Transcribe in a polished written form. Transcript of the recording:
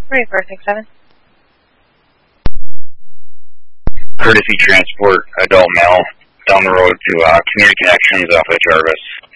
3467. Courtesy transport, adult male, down the road to Community Connections off of Jarvis.